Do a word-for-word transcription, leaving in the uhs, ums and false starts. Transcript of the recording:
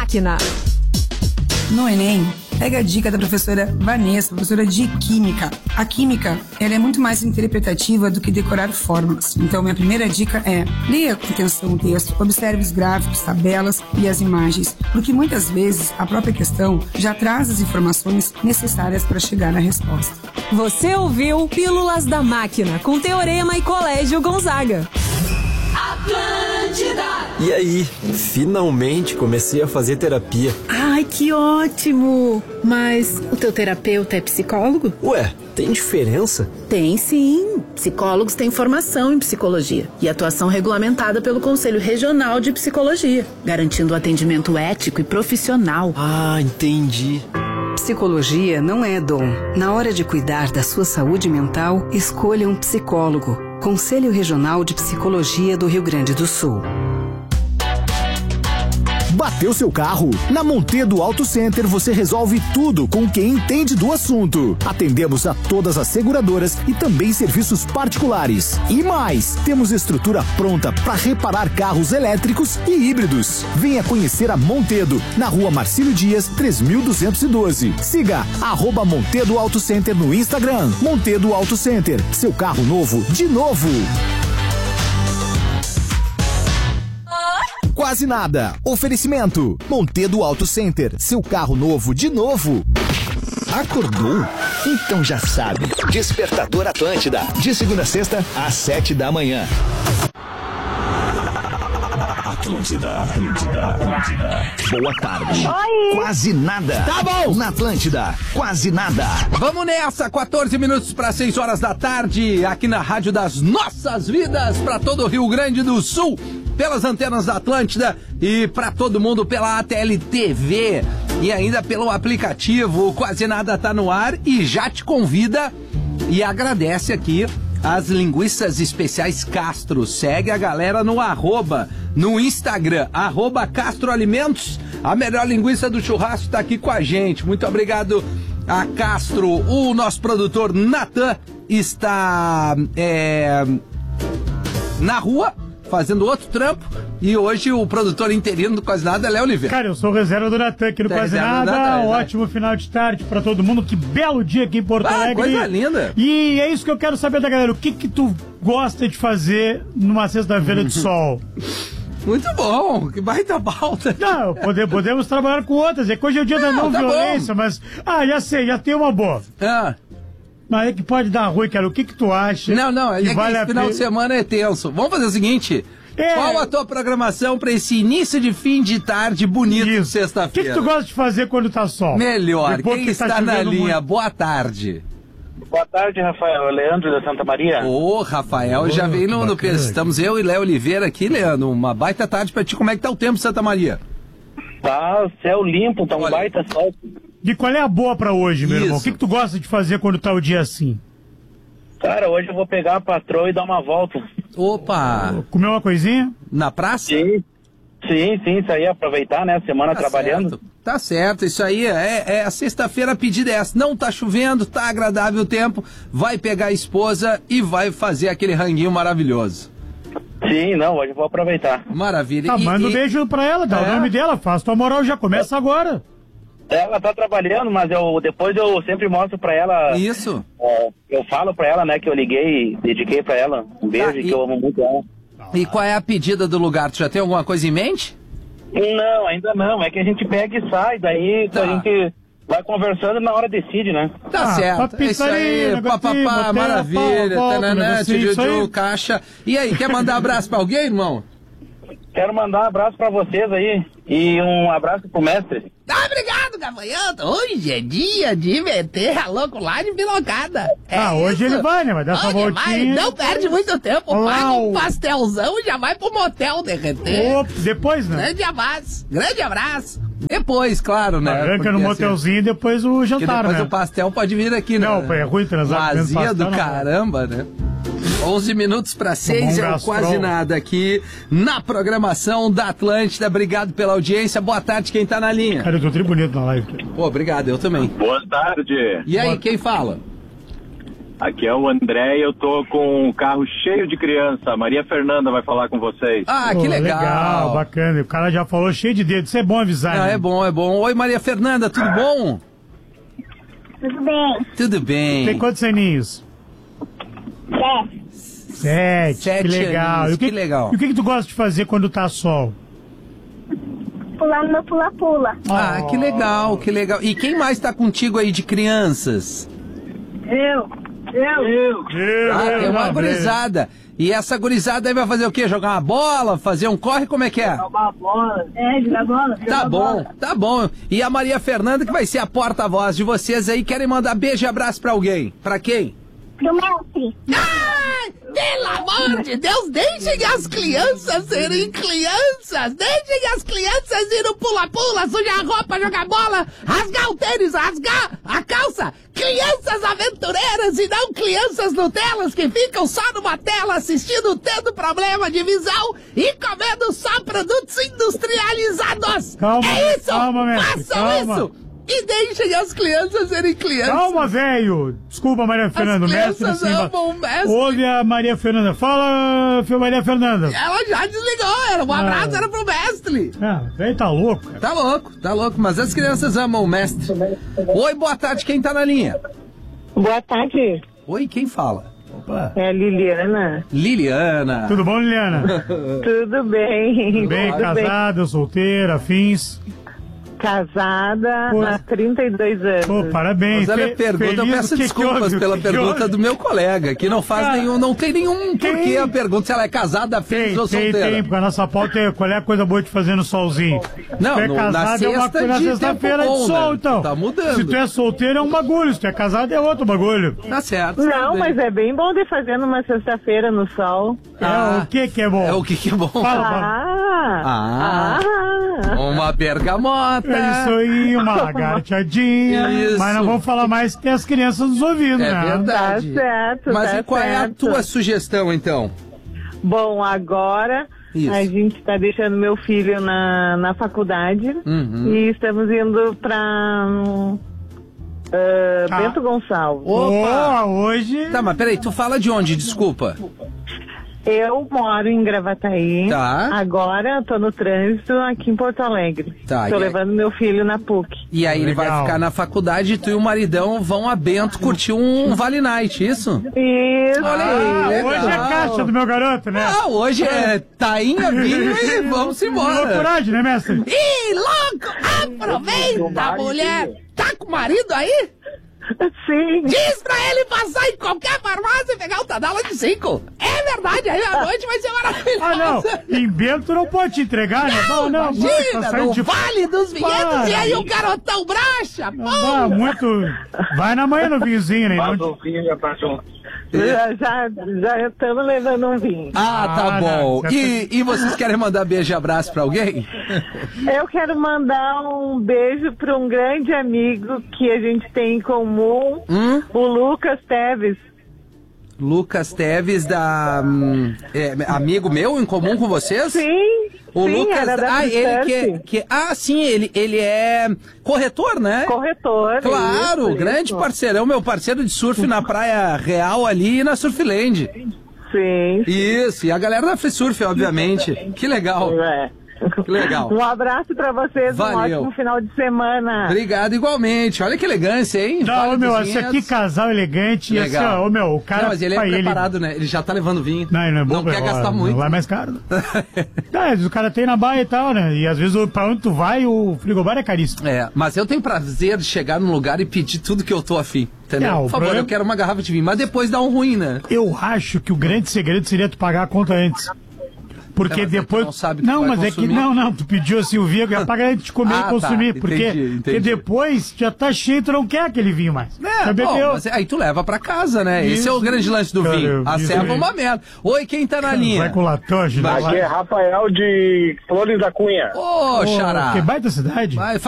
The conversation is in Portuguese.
Máquina. No Enem, pega a dica da professora Vanessa, professora de Química. A Química, ela é muito mais interpretativa do que decorar fórmulas. Então, minha primeira dica é, leia com atenção o texto, observe os gráficos, tabelas e as imagens, porque muitas vezes a própria questão já traz as informações necessárias para chegar à resposta. Você ouviu Pílulas da Máquina, com Teorema e Colégio Gonzaga. Atlântida! E aí, finalmente comecei a fazer terapia. Ai, que ótimo! Mas o teu terapeuta é psicólogo? Ué, tem diferença? Tem sim. Psicólogos têm formação em psicologia e atuação regulamentada pelo Conselho Regional de Psicologia, garantindo atendimento ético e profissional. Ah, entendi. Psicologia não é dom. Na hora de cuidar da sua saúde mental, escolha um psicólogo. Conselho Regional de Psicologia do Rio Grande do Sul. Bateu seu carro? Na Montedo Auto Center você resolve tudo com quem entende do assunto. Atendemos a todas as seguradoras e também serviços particulares. E mais, temos estrutura pronta para reparar carros elétricos e híbridos. Venha conhecer a Montedo, na rua Marcílio Dias, três mil duzentos e doze. Siga arroba Montedo Auto Center no Instagram. Montedo Auto Center, seu carro novo de novo. Quase nada. Oferecimento. Montedo Auto Center. Seu carro novo de novo. Acordou? Então já sabe. Despertador Atlântida. De segunda a sexta, às sete da manhã. Atlântida, Atlântida, Atlântida. Boa tarde. Oi. Quase nada. Tá bom. Na Atlântida, quase nada. Vamos nessa, quatorze minutos para seis horas da tarde, aqui na Rádio das Nossas Vidas, para todo o Rio Grande do Sul, pelas antenas da Atlântida e para todo mundo pela A T L T V e ainda pelo aplicativo. Quase Nada tá no ar e já te convida e agradece aqui as linguiças especiais Castro. Segue a galera no arroba, no Instagram, arroba Castro Alimentos. A melhor linguiça do churrasco está aqui com a gente. Muito obrigado a Castro. O nosso produtor Natan está é, na rua fazendo outro trampo. E hoje o produtor interino do Quase Nada é Léo Oliveira. Cara, eu sou o reserva do Natan aqui no Quase Nada. Natan, ótimo é. Final de tarde pra todo mundo. Que belo dia aqui em Porto ah, Alegre. Coisa linda. E é isso que eu quero saber da galera. O que que tu gosta de fazer numa sexta-feira de sol? Muito bom, que baita pauta. Não, pode, podemos trabalhar com outras. É que hoje é o dia não, da não tá violência, bom. Mas... Ah, já sei, já tem uma boa. Ah. Mas é que pode dar ruim, cara. O que que tu acha? Não, não, é que, vale esse final pe... de semana é tenso. Vamos fazer o seguinte... É. Qual a tua programação para esse início de fim de tarde bonito, sexta-feira? O que, que tu gosta de fazer quando tá sol? Melhor. Depois Quem que está tá na linha? Muito. Boa tarde. Boa tarde, Rafael. Leandro da Santa Maria. Ô, Rafael, oh, já vem no, no peso. Estamos eu e Léo Oliveira aqui, Leandro. Uma baita tarde pra ti. Como é que tá o tempo, Santa Maria? Tá céu limpo, tá um Olha. baita sol. E qual é a boa pra hoje, meu Isso. irmão? O que, que tu gosta de fazer quando tá o dia assim? Cara, hoje eu vou pegar a patroa e dar uma volta. Opa! Comer uma coisinha? Na praça? Sim, sim, sim, isso aí, aproveitar, né, a semana tá trabalhando. Certo. Tá certo, isso aí é, é a sexta-feira a pedida é essa. Não tá chovendo, tá agradável o tempo, vai pegar a esposa e vai fazer aquele ranguinho maravilhoso. Sim, não, hoje eu vou aproveitar. Maravilha. Tá, e, manda um e... beijo pra ela, dá é. o nome dela, faz tua moral, já começa agora. Ela tá trabalhando, mas eu depois eu sempre mostro pra ela. Isso. É, eu falo pra ela, né, que eu liguei, dediquei pra ela. Um beijo, tá, e... que eu amo muito ela. E qual é a pedida do lugar? Tu já tem alguma coisa em mente? Não, ainda não. É que a gente pega e sai, daí tá. a gente vai conversando e na hora decide, né? Tá ah, certo. É isso aí, papapá, maravilha, tananã, tchutchu, caixa. E aí, quer mandar abraço pra alguém, irmão? Quero mandar um abraço pra vocês aí e um abraço pro mestre. Ah, obrigado, gafanhoto. Hoje é dia de meter a louco lá de pilocada. É ah, hoje isso. ele vai, né? Vai dar essa voltinha. Vai. Não perde muito tempo. Paga um pastelzão e já vai pro motel derreter. Opa, depois, né? Grande abraço. Grande abraço. Depois, claro, né? Arranca no motelzinho e depois o jantar, depois né? o pastel pode vir aqui, né? Não, é ruim transar. Vazia do caramba, né? onze minutos para seis, é o Quase Nada aqui na programação da Atlântida. Obrigado pela audiência. Boa tarde, quem tá na linha? Cara, eu tô tribunito na live. Pô, obrigado, eu também. Boa tarde. E aí, Boa... quem fala? Aqui é o André e eu tô com um carro cheio de criança. A Maria Fernanda vai falar com vocês. Ah, que Pô, legal. Legal, bacana. O cara já falou cheio de dedos. Isso é bom avisar. Ah, né? é bom, é bom. Oi, Maria Fernanda, tudo bom? Tudo bem. Tudo bem. Tem quantos aninhos? Sete. Sete. Sete que legal. aninhos, E o que, que legal. E o que, que tu gosta de fazer quando tá sol? Pular no meu pula-pula. Ah, que legal, que legal. E quem mais tá contigo aí de crianças? Eu. Eu. Eu. Ah, tem uma gurizada. E essa gurizada aí vai fazer o quê? Jogar uma bola? Fazer um corre? Como é que é? Jogar bola. É, jogar bola. Tá jogar bom, bola. tá bom. E a Maria Fernanda, que vai ser a porta-voz de vocês aí, querem mandar beijo e abraço pra alguém? Pra quem? Pro mestre. Ai, pelo amor de Deus, deixem as crianças serem crianças. Deixem as crianças ir no pula-pula, sujar a roupa, jogar bola, rasgar o tênis, rasgar a calça. Crianças aventureiras e não crianças Nutelas que ficam só numa tela assistindo, tendo problema de visão e comendo só produtos industrializados. Calma, é isso, calma, mestre, façam calma. isso. E deixem as crianças serem crianças. Calma, velho! Desculpa, Maria Fernanda. As o mestre crianças assim, amam o mestre. Ouve a Maria Fernanda. Fala, filha Maria Fernanda. Ela já desligou, era um abraço, Ah. era pro mestre. Ah, velho tá louco, cara. Tá louco, tá louco, mas as crianças amam o mestre. Oi, boa tarde, quem tá na linha? Boa tarde, Oi, quem fala? Opa. é a Liliana. Liliana. Tudo bom, Liliana? Tudo bem? Tudo bem? Tudo Casada, solteira, afins? Casada Pô. há trinta e dois anos. Pô, parabéns. Mas olha Fe- a pergunta, eu feliz, peço o que que desculpas houve? O pela que que pergunta houve? do meu colega, que não faz Cara, nenhum, não tem nenhum porquê tem- a pergunta se ela é casada, feliz Tem, ou tem, solteira. tem, porque a nossa pauta é qual é a coisa boa de fazer no solzinho. Não, Se tu é no- na casado é uma sexta coisa, na de sexta-feira tempo de bom, sol, né? então. Tá mudando. Se tu é solteiro é um bagulho, se tu é casado é outro bagulho. Tá certo. Não, tudo bem. mas é bem bom de fazer numa sexta-feira no sol. Ah. É o que que é bom? É o que que é bom. Fala, fala. Ah! Ah. Ah! Uma bergamota. É isso aí, uma lagarteadinha. Isso. Mas não vamos falar mais que tem as crianças nos ouvindo, É né? Tá verdade. certo, Mas tá e qual é a certo. tua sugestão, então? Bom, agora Isso. a gente está deixando meu filho na, na faculdade Uhum. e estamos indo para Ah. Bento Gonçalves. Opa! Oh, hoje... Tá, mas peraí, tu fala de onde, desculpa? Eu moro em Gravataí. Tá. Agora tô no trânsito aqui em Porto Alegre. Tá, Tô e aí? levando meu filho na P U C. E aí ele vai Legal. ficar na faculdade e tu e o maridão vão a Bento curtir um Vale Night, isso? Isso. Olha aí, Ah, legal. hoje é a caixa do meu garoto, né? Ah, hoje é tainha, vinho e vamos embora. Loucuragem, né, mestre? Ih, louco, aproveita, mulher. Tá com o marido aí? Sim. Diz pra ele passar em qualquer farmácia e pegar o Tadala de cinco. É verdade, aí a noite vai ser maravilhosa. Ah, não. Em Bento não pode te entregar, né? Não, não. Imagina, tá saindo no de... Vale dos Vinhedos, Para. e aí o garotão bracha, Não pô. dá muito... Vai na manhã no vinhozinho, né? Não... Já, já, já estamos levando um vinho. Ah, tá Ah, bom. não. E, e vocês querem mandar beijo e abraço pra alguém? Eu quero mandar um beijo para um grande amigo que a gente tem em comum, Hum? o Lucas Teves. Lucas Teves, da hum, é, amigo meu em comum com vocês? Sim, O sim, Lucas, era da ah, ele que, Free que, ah, sim, ele, ele é corretor, né? Corretor. Claro, isso, grande isso. parceirão, meu parceiro de surf na Praia Real ali e na Surfland. Sim. Isso, e a galera da Free Surf, obviamente. Que legal. É. Que legal. Um abraço pra vocês, Valeu. um ótimo final de semana. Obrigado igualmente. Olha que elegância, hein? Não, Vale ô, meu, dos esse Vinhedos. aqui casal elegante. E assim, Legal. ó, ô, meu, o cara... Não, mas ele é pai, preparado, né? Ele já tá levando vinho. Não, ele não é bom. Não quer ó, gastar muito. Não vai mais caro. Tá, o cara tem na baia e tal, né? E às vezes o- pra onde tu vai, o frigobar é caríssimo. É, mas eu tenho prazer de chegar num lugar e pedir tudo que eu tô afim. Entendeu? Não, o Por favor, problema- eu quero uma garrafa de vinho. Mas depois dá um ruim, né? Eu acho que o grande segredo seria tu pagar a conta antes. Porque É, mas aí tu depois. não sabe o que tu vai mas é consumir. que. Não, não, tu pediu assim o vinho, já paga antes de comer Ah, e tá, consumir. entendi, porque, entendi. porque depois já tá cheio, tu não quer aquele vinho mais. É, Já bom, bebeu. mas aí tu leva pra casa, né? Esse Isso. é o grande lance do Cara, vinho. A isso serva é aí. uma merda. Oi, quem tá na linha? Vai com latoche, né? Vai. Aqui é Rafael de Flores da Cunha. Ô, Pô, xará. Que baita cidade. Vai,